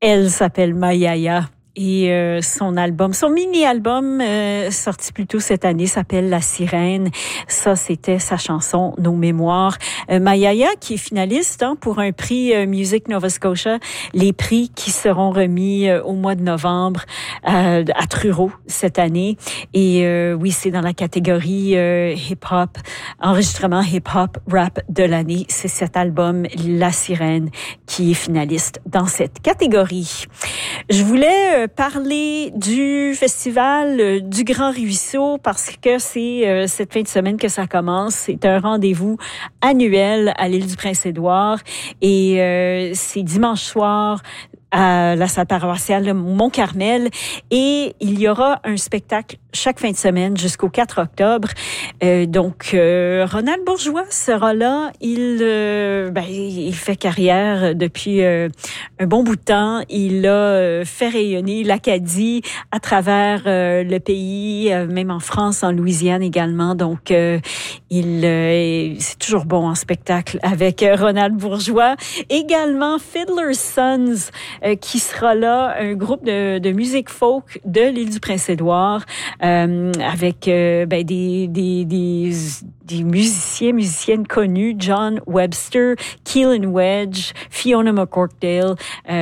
Elle s'appelle Mayaya. Et son mini-album sorti plus tôt cette année s'appelle La Sirène. Ça, c'était sa chanson Nos Mémoires. Mayaya, qui est finaliste pour un prix Music Nova Scotia, les prix qui seront remis au mois de novembre à Truro cette année. Et oui, c'est dans la catégorie hip-hop, enregistrement hip-hop rap de l'année. C'est cet album La Sirène qui est finaliste dans cette catégorie. Je voulais parler du festival du Grand Ruisseau parce que c'est cette fin de semaine que ça commence. C'est un rendez-vous annuel à l'île du Prince-Édouard et c'est dimanche soir à la salle paroissiale Mont-Carmel et il y aura un spectacle chaque fin de semaine jusqu'au 4 octobre. Donc, Ronald Bourgeois sera là. Il fait carrière depuis un bon bout de temps. Il a fait rayonner l'Acadie à travers le pays, même en France, en Louisiane également. Donc, c'est toujours bon en spectacle avec Ronald Bourgeois. Également, Fiddler's Sons, qui sera là, un groupe de musique folk de l'île du Prince-Édouard, avec des musiciennes connus, John Webster, Keelan Wedge, Fiona McCorkdale,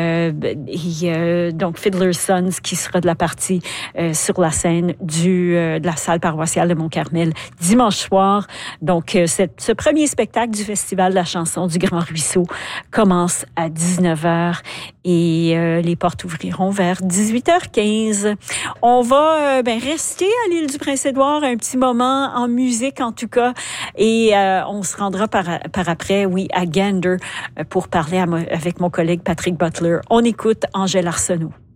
donc Fiddler's Sons qui sera de la partie sur la scène de la salle paroissiale de Mont-Carmel dimanche soir. Donc ce premier spectacle du Festival de la chanson du Grand Ruisseau commence à 19h et les portes ouvriront vers 18h15. On va rester à l'île du Prince-Édouard un petit moment en musique en tout cas et on se rendra par après, à Gander pour parler avec mon collègue Patrick Butler. On écoute Angèle Arsenault.